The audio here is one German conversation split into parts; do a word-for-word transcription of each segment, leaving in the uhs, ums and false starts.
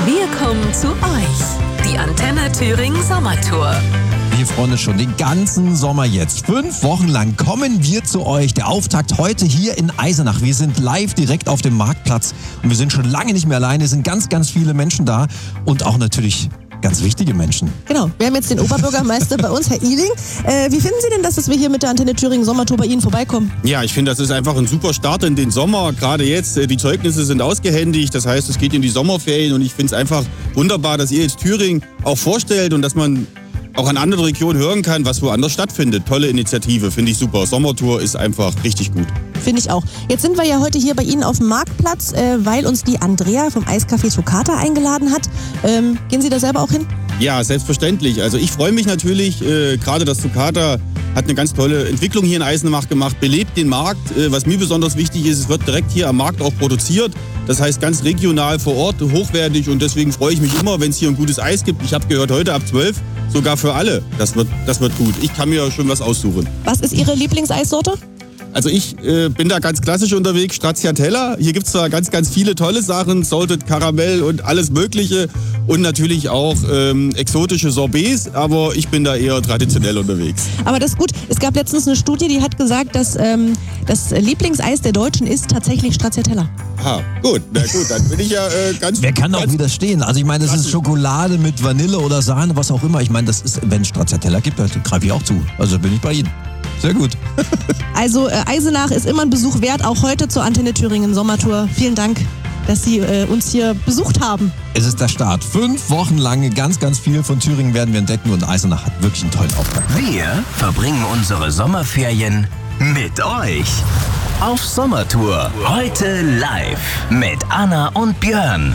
Wir kommen zu euch. Die Antenne Thüringen Sommertour. Wir freuen uns schon den ganzen Sommer jetzt. Fünf Wochen lang kommen wir zu euch. Der Auftakt heute hier in Eisenach. Wir sind live direkt auf dem Marktplatz und wir sind schon lange nicht mehr alleine. Es sind ganz, ganz viele Menschen da und auch natürlich ganz wichtige Menschen. Genau, wir haben jetzt den Oberbürgermeister bei uns, Herr Ihling. Äh, wie finden Sie denn das, dass wir hier mit der Antenne Thüringen Sommertour bei Ihnen vorbeikommen? Ja, ich finde, das ist einfach ein super Start in den Sommer. Gerade jetzt, die Zeugnisse sind ausgehändigt. Das heißt, es geht in die Sommerferien und ich finde es einfach wunderbar, dass ihr jetzt Thüringen auch vorstellt und dass man auch an anderen Regionen hören kann, was woanders stattfindet. Tolle Initiative, finde ich super. Sommertour ist einfach richtig gut. Finde ich auch. Jetzt sind wir ja heute hier bei Ihnen auf dem Marktplatz, äh, weil uns die Andrea vom Eiscafé Toccata eingeladen hat. Ähm, gehen Sie da selber auch hin? Ja, selbstverständlich. Also ich freue mich natürlich, äh, gerade das Toccata hat eine ganz tolle Entwicklung hier in Eisenach gemacht, belebt den Markt. Äh, was mir besonders wichtig ist, es wird direkt hier am Markt auch produziert. Das heißt ganz regional vor Ort, hochwertig und deswegen freue ich mich immer, wenn es hier ein gutes Eis gibt. Ich habe gehört, heute ab zwölf sogar für alle. Das wird, das wird gut. Ich kann mir schon was aussuchen. Was ist Ihre Lieblingseissorte? Also ich äh, bin da ganz klassisch unterwegs, Stracciatella. Hier gibt es zwar ganz, ganz viele tolle Sachen, Salted Karamell und alles Mögliche und natürlich auch ähm, exotische Sorbets, aber ich bin da eher traditionell unterwegs. Aber das ist gut. Es gab letztens eine Studie, die hat gesagt, dass ähm, das Lieblingseis der Deutschen ist tatsächlich Stracciatella. Aha, gut, na gut, dann bin ich ja äh, ganz... Wer kann auch ganz widerstehen? Also ich meine, das ist Schokolade mit Vanille oder Sahne, was auch immer. Ich meine, das ist, wenn es Stracciatella gibt, da greife ich auch zu. Also bin ich bei Ihnen. Sehr gut. Also äh, Eisenach ist immer ein Besuch wert, auch heute zur Antenne Thüringen Sommertour. Vielen Dank, dass Sie äh, uns hier besucht haben. Es ist der Start. Fünf Wochen lang ganz, ganz viel von Thüringen werden wir entdecken und Eisenach hat wirklich einen tollen Auftakt. Wir verbringen unsere Sommerferien mit euch. Auf Sommertour. Heute live mit Anna und Björn.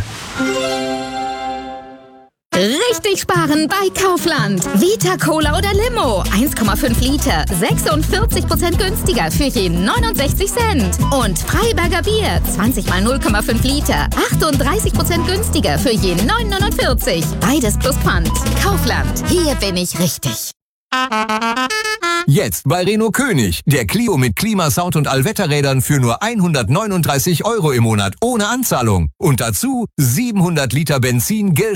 Richtig sparen bei Kaufland. Vita Cola oder Limo. eins Komma fünf Liter. sechsundvierzig Prozent günstiger für je neunundsechzig Cent. Und Freiberger Bier. zwanzig mal null Komma fünf Liter. achtunddreißig Prozent günstiger für je neun neunundvierzig. Beides plus Pfand. Kaufland. Hier bin ich richtig. Jetzt bei Renault König. Der Clio mit Klimasound und Allwetterrädern für nur hundertneununddreißig Euro im Monat ohne Anzahlung. Und dazu siebenhundert Liter Benzin,